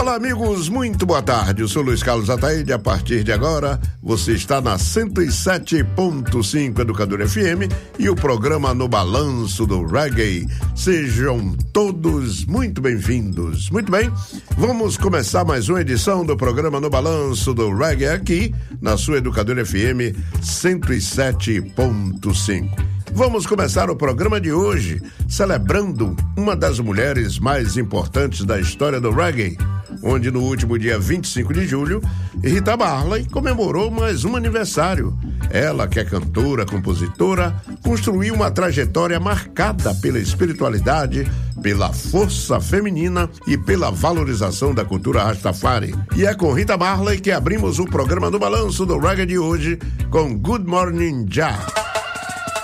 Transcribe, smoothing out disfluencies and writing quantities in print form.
Olá, amigos, muito boa tarde. Eu sou Luiz Carlos Ataíde. A partir de agora, você está na 107.5 Educador FM e o programa No Balanço do Reggae. Sejam todos muito bem-vindos. Muito bem, vamos começar mais uma edição do programa No Balanço do Reggae aqui na sua Educador FM 107.5. Vamos começar o programa de hoje celebrando uma das mulheres mais importantes da história do reggae, onde no último dia 25 de julho, Rita Marley comemorou mais um aniversário. Ela, que é cantora, compositora, construiu uma trajetória marcada pela espiritualidade, pela força feminina e pela valorização da cultura Rastafari. E é com Rita Marley que abrimos o programa do Balanço do Reggae de hoje com Good Morning Jah.